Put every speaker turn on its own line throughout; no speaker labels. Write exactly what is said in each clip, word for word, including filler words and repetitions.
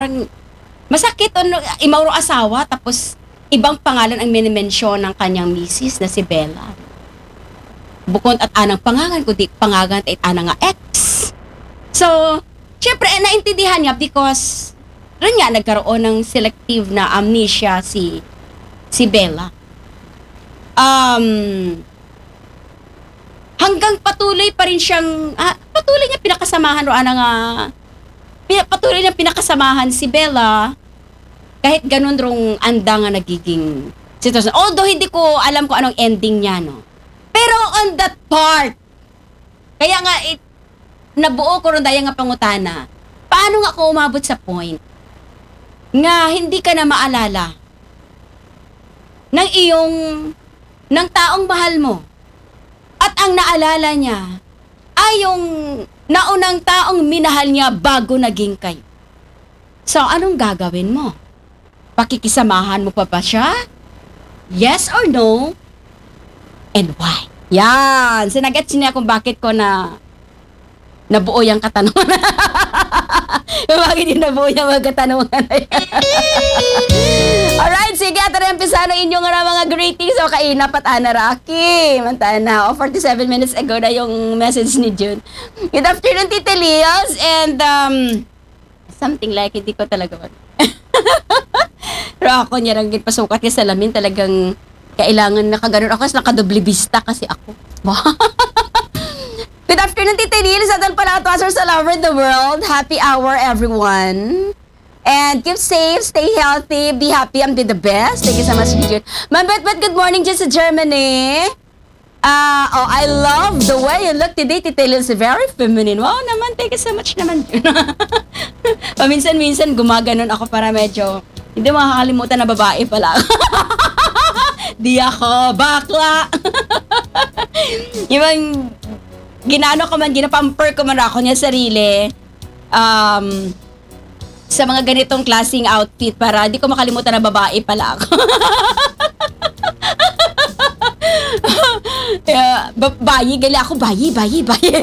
parang masakit ano, imauro asawa tapos ibang pangalan ang minimensyon ng kanyang misis na si Bella. Bukod at anang pangangan, kundi pangangan at anang nga ex. So, syempre, eh, naintindihan niya because rin nga nagkaroon ng selective na amnesia si si Bella. Um, hanggang patuloy pa rin siyang, ah, patuloy niya pinakasamahan o anang nga, pina, patuloy niya pinakasamahan si Bella kahit ganun rong anda nga nagiging sitwasyon. Although hindi ko alam kung anong ending niya, no? Pero on that part, kaya nga, it, nabuo ko rin dahil nga pangutana, paano nga ako umabot sa point nga hindi ka na maalala ng iyong, ng taong mahal mo. At ang naalala niya ay yung naunang taong minahal niya bago naging kayo. So, anong gagawin mo? Pakikisamahan mo pa ba siya? Yes or no? And why? Yan. Sinagat niya kung bakit ko na nabuo yung katanungan. Bakit yung nabuo yung mga katanungan na yan? Alright, sige. Ito na yung pisano inyong mga greetings. O kainap at anaraki. Mantana. O, forty-seven minutes ago na yung message ni June. Good afternoon, Tita Leos. And, um, something like, hindi ko talaga pero ako niya lang pasukat niya sa lamin talagang kailangan nakaganon ako kasi nakadobli vista kasi ako. Good afternoon, Tita Nils. At ang palatwasers all over the world. Happy hour, everyone. And keep safe, stay healthy, be happy, and be the best. Thank you so much, June. Ma'am Bet Bet, good morning dyan sa Germany. Uh, oh, I love the way you look today, Tita Nils. Very feminine. Wow naman, thank you so much naman. Paminsan-minsan gumaganon ako para medyo hindi makakalimutan na babae pala. Di ako, bakla. Yung ginano ko man, ginapamper ko man ako niya sarili. Um, sa mga ganitong klaseng outfit para di ko makalimutan na babae pala ako. Yeah, bayi, gali ako, bayi, bayi, bayi.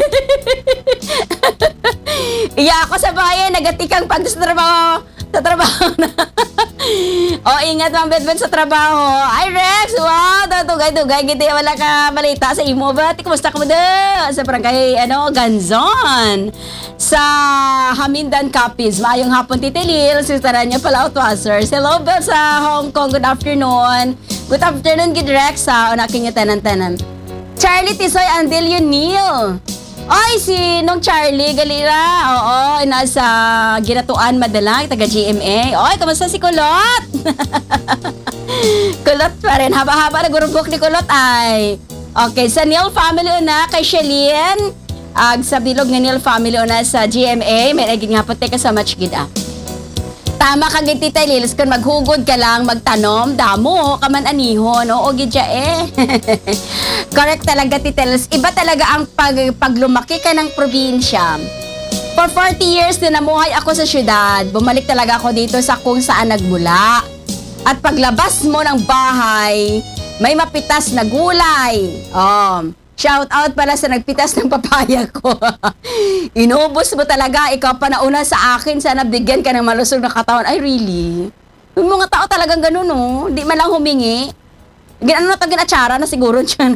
Iya ako sa bayan, nagatikang pag sa trabaho. Sa trabaho na. O, ingat mga bedbed sa trabaho. Ay, Rex! Wow! Tugay-tugay. Giti, wala ka balita sa imo ba? Kumusta ka mo da? Sa barangay, ano, Ganzon. Sa Hamindan Capiz. Maayong hapon, Tita Lil. Sistara niya pala, Outwasers. Hello, Bel sa Hong Kong. Good afternoon. Good afternoon, Gid Rex. Sa unaking yung tanan-tanan. Charlie Tisoy Andilio Neil. Ay, si Nong Charlie Galira. Oo, nasa Ginatuan Madalang, taga G M A. Oy, kamusta si Kulot? Kulot pa rin. Haba-haba na gurugok ni Kulot ay. Okay, sa Neil family una, kay Shelien. Ag sa bilog ng Neil family una sa G M A. May naging nga po, teka sa much gida. Tama ka gid Tita Lils, kung maghugod ka lang, magtanom, damo, kaman anihon, oo gidya eh. Correct talaga Tita Lils. Iba talaga ang pag, paglumaki ka ng probinsya. For forty years na namuhay ako sa syudad, bumalik talaga ako dito sa kung saan nagmula. At paglabas mo ng bahay, may mapitas na gulay. Oh, shout out pala sa nagpitas ng papaya ko. Inubos mo talaga, ikaw pa nauna sa akin, sana bigyan ka ng malusog na katawan. Ay, really? Yung mga tao talagang ganun, no? Di man lang humingi. Ano na ito, ginatsara na siguro dyan.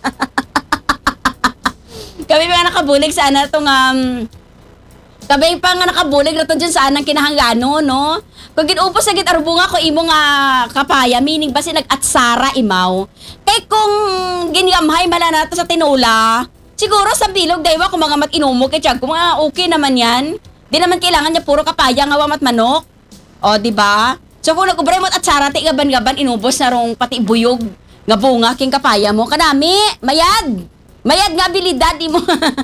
Kami pa nga nakabulig sana itong, um, kami pa nga nakabulig na ito dyan saan ang kinahanggano, no? Kung ginupos sa gitarubunga ko imo nga kapaya, meaning basi nag-atsara imaw. Kay kung ginyamhay mala nato sa tinula, siguro sa bilog daywa kung mga mat-inumo kay tiyag, kung mga okay naman yan. Di naman kailangan niya puro kapaya nga wamat manok. O, di ba? So kung nag-ubray mo't atsara, ti gaban-gaban, inubos na rong pati buyog nga bunga king kapaya mo. Kanami, mayad! Mayad nga abilidad mo.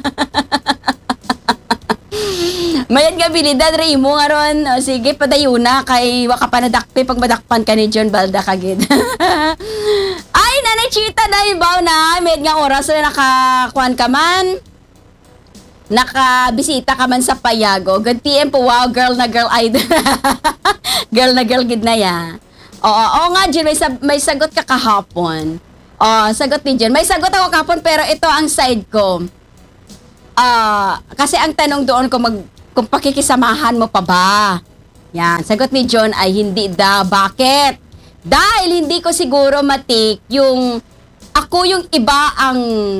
Mayad nga abilidad rin mo nga ron. O, sige, padayuna kay waka pa nadakpi pag madakpan ka ni John Balda kagid. Ay, Nanay Chita, dahil baw na, mayad nga oras na nakakuan ka man. Nakabisita ka man sa Payago. Good P M po, wow, girl na girl idol. Girl na girl gid na ya. Oo, oo nga, Jun, may, sab- may sagot ka kahapon. Oo, sagot ni Jun. May sagot ako kahapon, pero ito ang side ko. Ah, uh, kasi ang tanong doon kung mag kung pakikisamahan mo pa ba Yan, sagot ni John ay hindi daw. Bakit? Dahil hindi ko siguro matik yung ako yung iba ang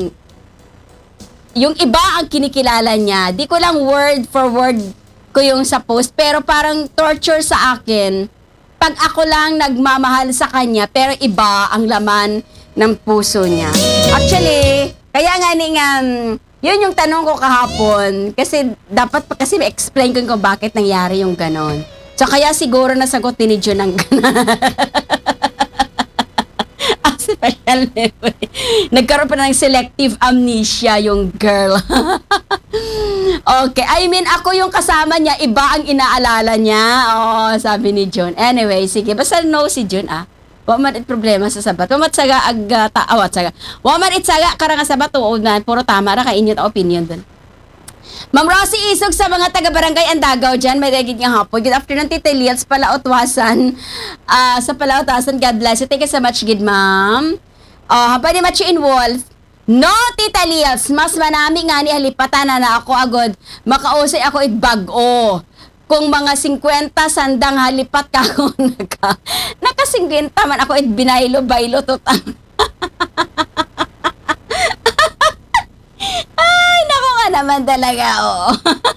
yung iba ang kinikilala niya. Di ko lang word for word ko yung sa post, pero parang torture sa akin pag ako lang nagmamahal sa kanya pero iba ang laman ng puso niya. Actually, kaya nga ni um, yun yung tanong ko kahapon kasi dapat pa kasi explain ko kung bakit nangyari yung ganon. So kaya siguro nasagot ni John ng ganon. Special memory. Nagkaroon pa ng selective amnesia yung girl. Okay. I mean, ako yung kasama niya, iba ang inaalala niya. Oo, sabi ni John. Anyway, sige. Basta no si John, ah. Waman it problema sa sabat. Wamat saga ag ta awat saga. Waman it saga karang sabat o na puro tama ra kay inyo ta opinion dun. Ma'am Rosie Isog sa mga taga-barangay Andagaw dyan, may regid ng hapon. Good afternoon, Tita Liels, Palaotwasan. Uh, sa Palaotwasan, God bless you. Thank you so much, good ma'am. Uh, Hapa ni Machi in Wolf. No, Tita Liels, mas manami nga ni halipatan na na ako agad. Makausay ako itbag-o. Kung mga fifty sandang halipat ka ako, naka, naka fifty man ako itbinaylo-baylo tutang. Naman talaga, oo.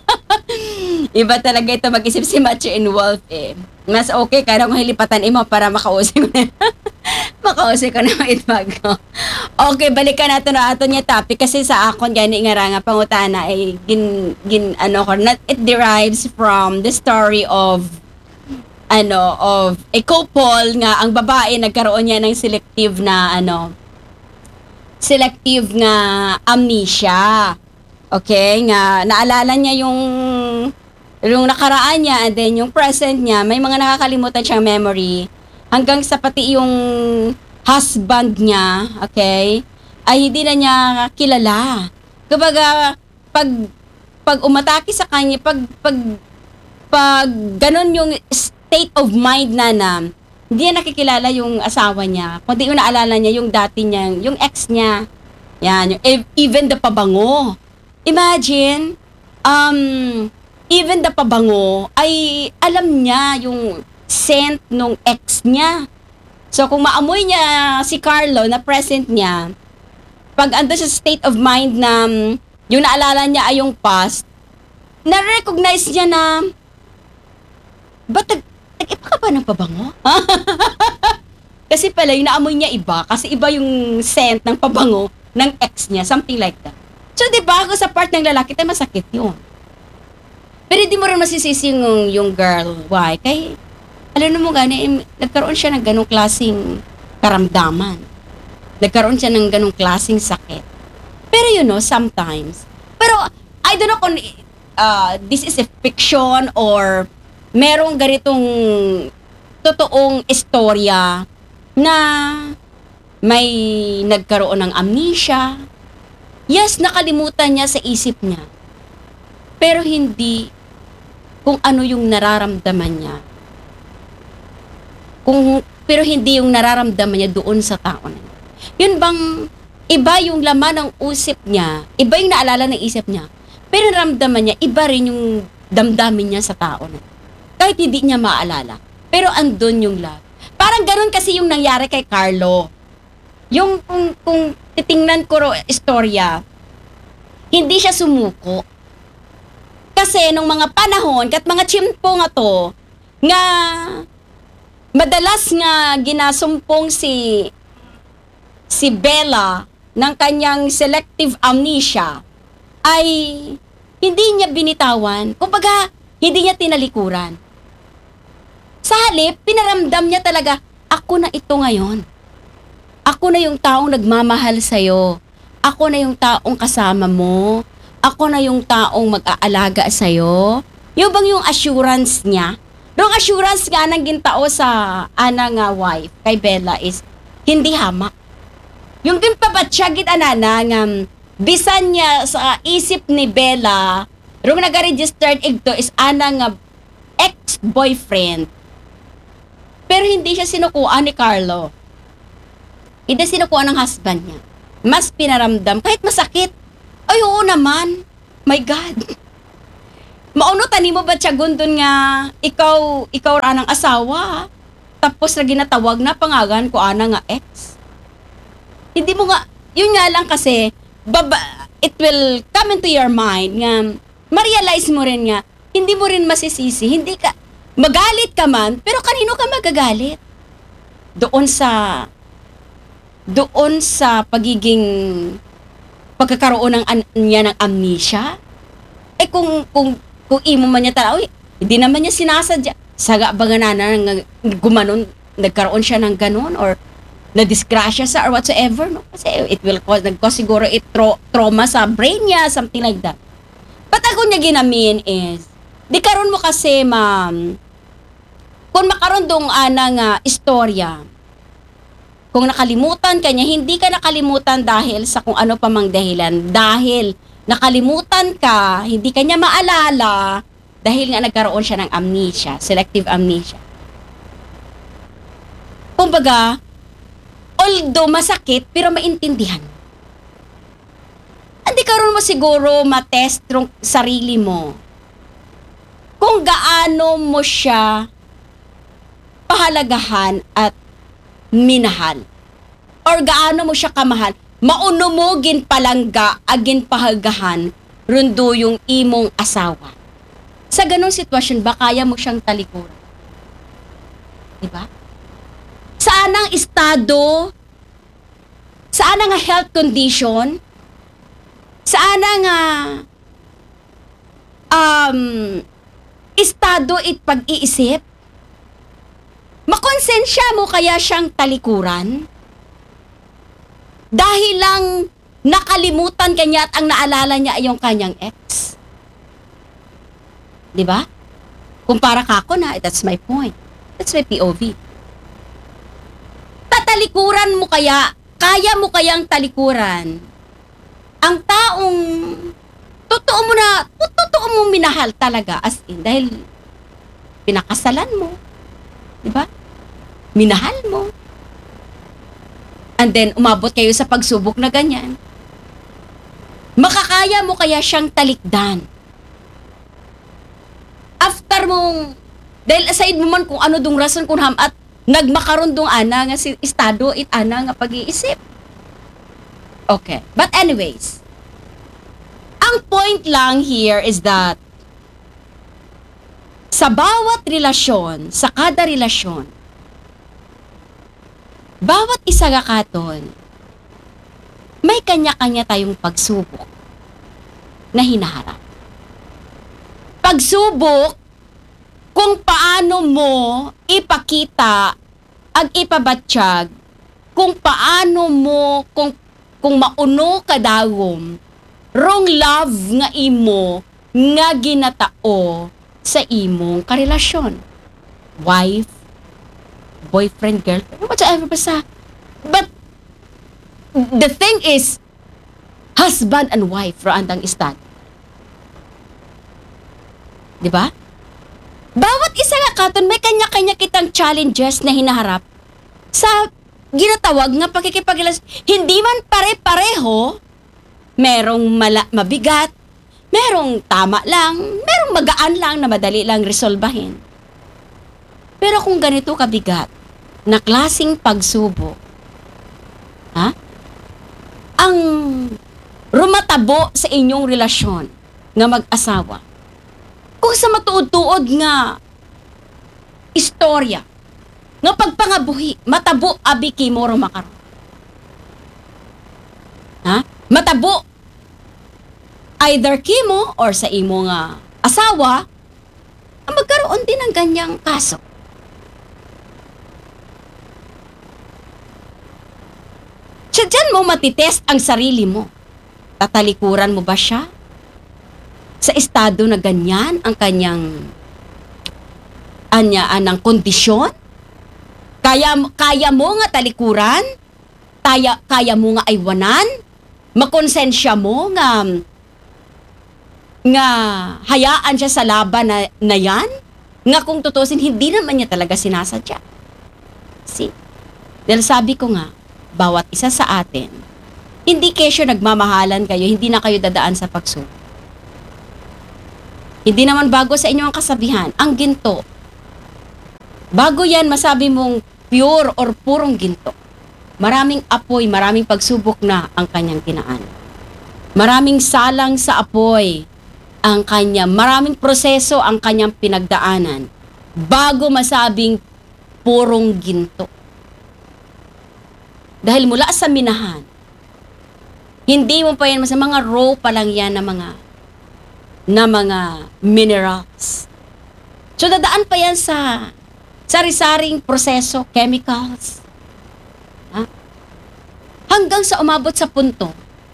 Iba talaga ito mag-isip si Macho and Wolf eh. Mas okay ka na kung hilipatan mo para makausay ko na. makausay ko na maitbag ko. Okay, balikan natin na ato niya topic kasi sa akon gani nga ra nga pangutana ay gin, gin ano ko, not, it derives from the story of ano, of a couple nga ang babae nagkaroon niya ng selective na ano, selective nga amnesia. Okay, nga naalala niya yung yung nakaraan niya and then yung present niya, may mga nakakalimutan siyang memory hanggang sa pati yung husband niya, okay, ay hindi na niya kilala. Kumbaga, pag pag umatake sa kanya, pag pag pag ganun yung state of mind na na hindi niya nakikilala yung asawa niya, kundi yung naalala niya yung dati niya, yung ex niya. Yan, yung, even the pabango. Imagine, um, even the pabango, ay alam niya yung scent nung ex niya. So, kung maamoy niya si Carlo na present niya, pag ando sa state of mind na um, yung naalala niya ay yung past, na-recognize niya na, ba't nag-ipa ka ba ng pabango? Kasi pala, yung naamoy niya iba, kasi iba yung scent ng pabango ng ex niya, something like that. So, di ba, kung sa part ng lalaki, tayo masakit yun. Pero di mo rin masisisi yung, yung girl. Why? Kaya, alam mo gani, nagkaroon siya ng ganong klaseng karamdaman. Nagkaroon siya ng ganong klaseng sakit. Pero you know, sometimes, pero, I don't know kung uh, this is a fiction or merong ganitong totoong istorya na may nagkaroon ng amnesia. Yes, nakalimutan niya sa isip niya. Pero hindi kung ano yung nararamdaman niya. Kung, pero hindi yung nararamdaman niya doon sa tao na yun. Yun bang iba yung laman ng usip niya, iba yung naalala ng isip niya, pero nararamdaman niya, iba rin yung damdamin niya sa tao na yun. Kahit hindi niya maalala. Pero andun yung love. Parang ganun kasi yung nangyari kay Carlo. Yung kung, kung titingnan ko ro istorya, hindi siya sumuko. Kasi nung mga panahon, kat mga chimpo nga to, nga madalas nga ginasumpong si si Bella ng kanyang selective amnesia, ay hindi niya binitawan. Kumbaga, hindi niya tinalikuran. Sa halip, pinaramdam niya talaga, ako na ito ngayon. Ako na yung taong nagmamahal sa'yo. Ako na yung taong kasama mo. Ako na yung taong mag-aalaga sa'yo. Yung bang yung assurance niya? Yung assurance nga ng gintao sa ana nga wife kay Bella is hindi hamak. Yung gimpabatsyagit anana nga bisan niya sa isip ni Bella, yung nag-registered ito is ana nga ex-boyfriend. Pero hindi siya sinukuan ni Carlo. Hindi sinukuha ng husband niya. Mas pinaramdam, kahit masakit. Ay, oo naman. My God. Mauno tani mo ba siya gundon nga ikaw ikaw ra anang asawa? Tapos na ginatawag na pangagan ko ana nga ex. Hindi mo nga, yun nga lang kasi, baba, it will come into your mind nga, ma-realize mo rin nga, hindi mo rin masisisi, hindi ka, magalit ka man, pero kanino ka magagalit? Doon sa, doon sa pagiging, pagkakaroon ng, an, niya ng amnesia? Eh kung, kung, kung imo man niya tala, uy, hindi naman niya sinasadya. Saga ba nga na, na gumanon, nagkaroon siya ng ganon, or na-disgrasya sa, or whatsoever, no? Kasi it will cause, nag-cause siguro it tra- trauma sa brain niya, something like that. But ako niya ginamin is, di karon mo kasi, ma'am, kung makaroon dong anang uh, istorya, kung nakalimutan ka niya, hindi ka nakalimutan dahil sa kung ano pa mang dahilan. Dahil nakalimutan ka, hindi ka niya maalala, dahil nga nagkaroon siya ng amnesia, selective amnesia. Kumbaga, although masakit, pero maintindihan. Hindi karon mo siguro matest yung sarili mo kung gaano mo siya pahalagahan at minahal. Or gaano mo siya kamahal. Mauno mo ginpalangga agin pahalagahan rundo yung imong asawa. Sa ganong sitwasyon ba, kaya mo siyang talikuran? Diba? Saan ang estado? Saan ang health condition? Saan ang uh, um, estado it pag-iisip? Makonsensya mo kaya siyang talikuran? Dahil lang nakalimutan kanya at ang naalala niya ay yung kanyang ex? Diba? Kumpara ka ako na, that's my point. That's my P O V. Tatalikuran mo kaya, kaya mo kayang talikuran ang taong totoo mo na, totoo mo minahal talaga, as in, dahil pinakasalan mo. Diba? Minahal mo. And then, umabot kayo sa pagsubok na ganyan. Makakaya mo kaya siyang talikdan? After mong, dahil aside mo man kung ano dong rason kung ham at nagmakaroon dong ana nga si estado it ana nga pag-iisip. Okay. But anyways, ang point lang here is that sa bawat relasyon, sa kada relasyon, bawat isa nga katon, may kanya-kanya tayong pagsubok na hinaharap. Pagsubok kung paano mo ipakita ag ipabatsyag, kung paano mo, kung, kung mauno ka dagom, wrong love nga imo nga ginatao sa imong karelasyon. Wife, boyfriend, girlfriend, whatsoever basta. But the thing is, husband and wife ra andang istad. Di ba? Bawat isa nga katon may kanya-kanya kitang challenges na hinaharap sa ginatawag nga pakikipagilas. Hindi man pare-pareho, merong mala- mabigat, merong tama lang, merong magaan lang na madali lang resolbahin. Pero kung ganito kabigat, na klaseng pagsubok, ha? Ang rumatabo sa inyong relasyon nga mag-asawa, kung sa matuod-tuod nga istorya, nga pagpangabuhi, matabo abiki mo ro makaroon. Ha? Matabo either kimo or sa imo nga asawa, magkaroon din ng ganyang kaso. So, dyan mo matitest ang sarili mo. Tatalikuran mo ba siya? Sa estado na ganyan ang kanyang anya anang kondisyon? Kaya kaya mo nga talikuran? Kaya kaya mo nga aywanan? Makonsensya mo nga nga hayaan siya sa laban na, na yan? Nga kung tutusin, hindi naman niya talaga sinasadya. See? Dahil sabi ko nga, bawat isa sa atin, hindi kesyo nagmamahalan kayo, hindi na kayo dadaan sa pagsubok. Hindi naman bago sa inyo ang kasabihan, ang ginto. Bago yan masabi mong pure or purong ginto. Maraming apoy, maraming pagsubok na ang kanyang tinaan. Maraming salang sa apoy ang kanya, maraming proseso ang kanyang pinagdaanan bago masabing purong ginto. Dahil mula sa minahan, hindi mo pa yan, sa mga raw pa lang yan na mga na mga minerals. So dadaan pa yan sa sari-saring proseso, chemicals. Ha? Hanggang sa umabot sa punto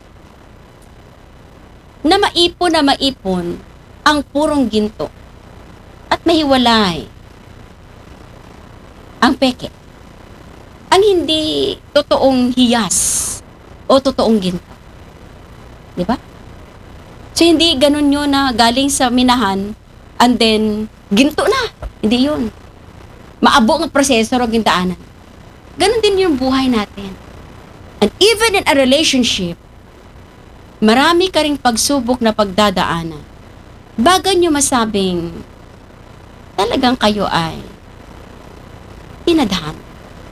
na maipon na maipon ang purong ginto at mahiwalay ang peke. Ang hindi totoong hiyas o totoong ginto. Di ba? So, hindi ganun yun na galing sa minahan and then, ginto na. Hindi yun. Maabo ng proseso o gintaanan. Ganun din yung buhay natin. And even in a relationship, marami ka ring pagsubok na pagdadaanan. Bago nyo masabing, talagang kayo ay tinadhan.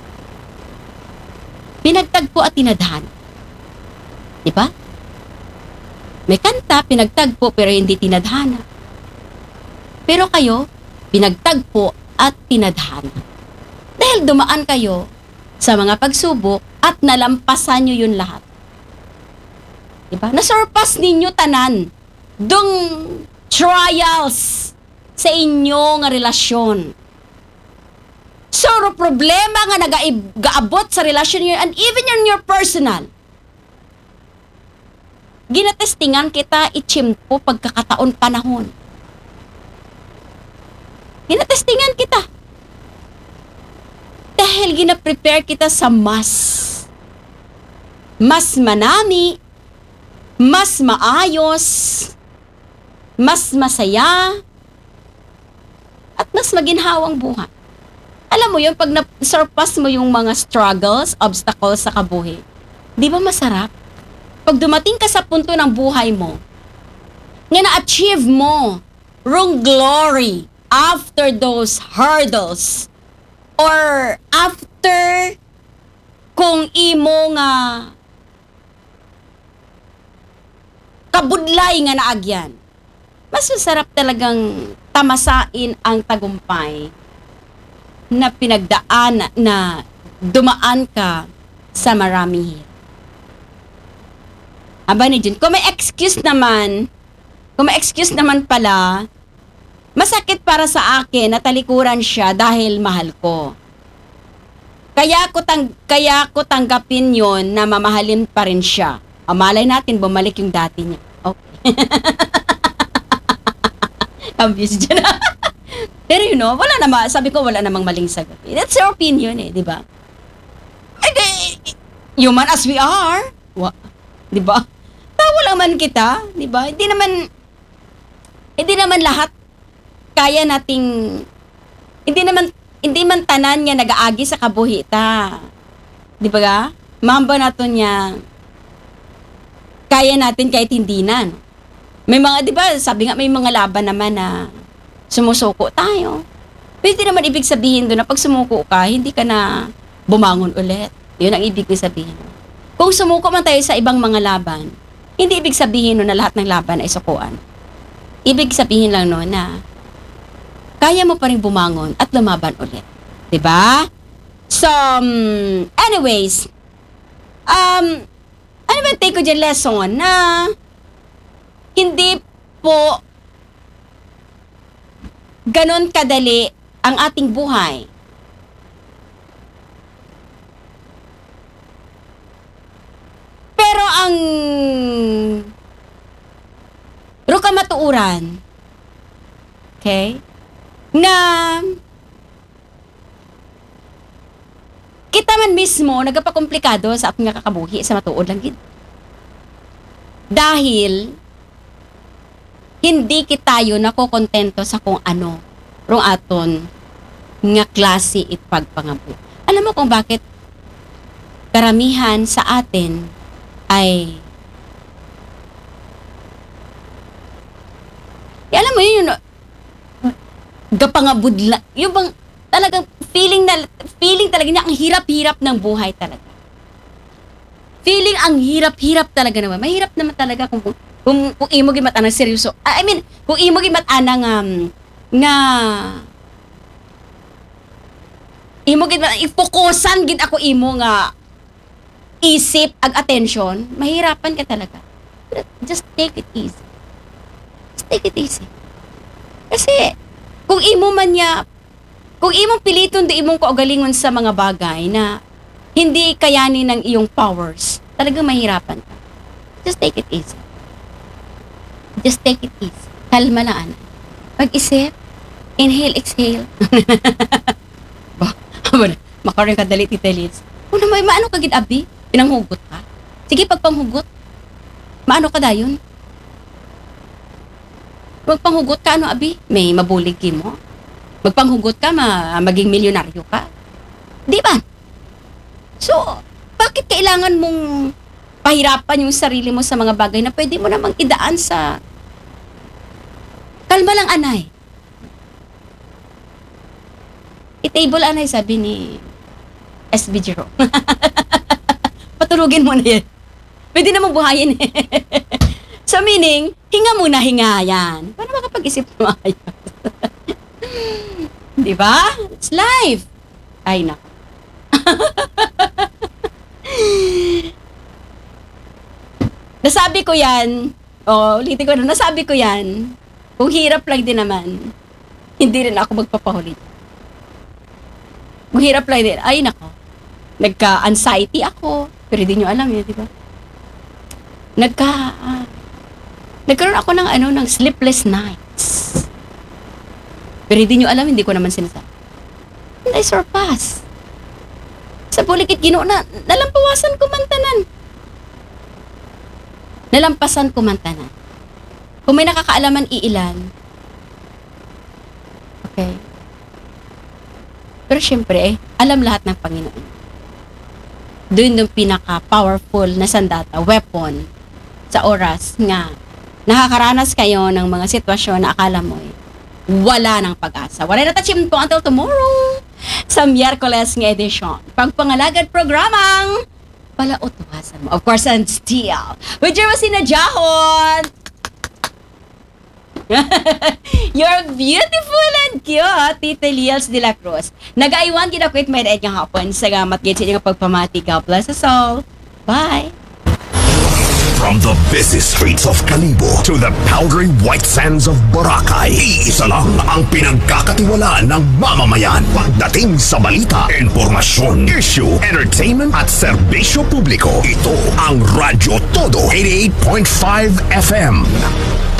Pinagtagpo at tinadhan. Di ba? May kanta, pinagtagpo pero hindi tinadhana. Pero kayo, pinagtagpo at tinadhana. Dahil dumaan kayo sa mga pagsubok at nalampasan nyo yun lahat. Diba? Nasurpass ninyo tanan dung trials sa inyo nga relasyon. So, problema nga nagaabot sa relasyon nyo and even in your personal. Ginatestingan kita itchimpo pagkakataon panahon. Ginatestingan kita. Dahil gina-prepare kita sa mas. Mas manami, mas maayos, mas masaya, at mas maginhawang buhay. Alam mo yun, pag na-surpass mo yung mga struggles, obstacles sa kabuhi, di ba masarap? Pag dumating ka sa punto ng buhay mo, nga na-achieve mo wrong glory after those hurdles or after kung imo nga kabudlay nga naagyan, mas masarap talagang tamasain ang tagumpay na pinagdaan na dumaan ka sa maraming hirap. Aba ni Jun, kung may excuse naman, kung may excuse naman pala, masakit para sa akin na talikuran siya dahil mahal ko. Kaya ko, tang, kaya ko tanggapin yon na mamahalin pa rin siya. O malay natin, bumalik yung dati niya. Okay. Obvious dyan. Pero you know, wala naman, sabi ko wala namang maling sagot. That's your opinion eh, di ba? Human as we are. Wa, di ba? Tawa lang man kita, di ba? Hindi naman, hindi naman lahat kaya nating, hindi naman, hindi man tanan niya nag-aagi sa kabuhita. Di ba ga? Mamba nato niya, kaya natin kahit hindi na. No? May mga, di ba, sabi nga may mga laban naman na sumusuko tayo. Pwede naman ibig sabihin doon na pag sumuko ka, hindi ka na bumangon ulit. Yun ang ibig sabihin. Kung sumuko man tayo sa ibang mga laban, hindi ibig sabihin no na lahat ng laban ay sukuan. Ibig sabihin lang no na kaya mo pa rin bumangon at lumaban ulit. Diba? So, um, anyways, um, ano ba take ko dyan lesson na hindi po ganon kadali ang ating buhay. Pero ang rukamatuuran, okay, na kita man mismo nagapakomplikado sa ating kakabuhi sa matuod lang gid. Dahil hindi kitayo nakokontento sa kung ano rong aton nga klase it pagpangabu. Alam mo kung bakit karamihan sa atin ay eh, alam mo yun yun, gapangabudla, yung bang, talagang feeling na, feeling talaga niya, ang hirap-hirap ng buhay talaga. Feeling ang hirap-hirap talaga naman. Mahirap naman talaga kung, kung, kung imo gimat anang seryoso. I mean, kung imo gimat anang, um, nga, imo gid ifokusan gid ako imo nga isip ag attention, mahirapan ka talaga. Just take it easy. Just take it easy. Kasi kung imo man niya, kung imong piliton di imong kaugalingon sa mga bagay na hindi kayanin ng iyong powers, talagang mahirapan ka. Just take it easy. Just take it easy. Kalma lang, ana. Pag-isip, inhale, exhale. Makaroon ka dalit italis. Kung naman, maano ka gid abi? Pinanghugot ka? Sige, pagpanghugot. Maano ka dayon? Magpanghugot ka, ano abi? May mabulig mo. Magpanghugot ka, ma maging milyonaryo ka. Di ba? So, bakit kailangan mong pahirapan yung sarili mo sa mga bagay na pwede mo namang idaan sa kalma lang, anay. I-table, anay, sabi ni S B Jerome. Patulugin mo na yan. Pwede namang buhayin eh. So meaning, hinga muna, hinga yan. Paano makapag-isip mo ayos? Di ba? It's life. Ay, nako. Nasabi ko yan, oh, ulitin ko na, nasabi ko yan, kung hirap lang din naman, hindi rin ako magpapahulit. Kung hirap lang din, ay nako, nagka-anxiety ako, pero hindi nyo alam yun, di ba? Nagka, uh, nagkaroon ako ng ano, ng sleepless nights. Pero hindi nyo alam, hindi ko naman sinasabi. And I surpass. Sa bulikit gino na, nalampawasan ko man tanan. Nalampasan ko man tanan. Kung may nakakaalaman iilan, okay. Pero syempre, eh, alam lahat ng Panginoon. Doon yung pinaka-powerful na sandata, weapon, sa oras nga nakakaranas kayo ng mga sitwasyon na akala mo eh, wala ng pag-asa. Wala na tachim po until tomorrow sa Miyerkules nga edisyon. Pagpangalagad programang Palautuwasan mo. Of course, and still, with your Masina Jahon. You're beautiful and cute, Tita Liels de la Cruz. Nag-aiwan ginakwit may daig nga hapon. Sagamat gid sa inyong pagpamati. God bless us all. Bye.
From the busy streets of Kalibo to the powdery white sands of Boracay, iisa lang ang pinagkakatiwalaan ng mamamayan. Pagdating sa balita, informasyon, issue, entertainment at serbisyo publiko, ito ang Radyo Todo eighty-eight point five F M.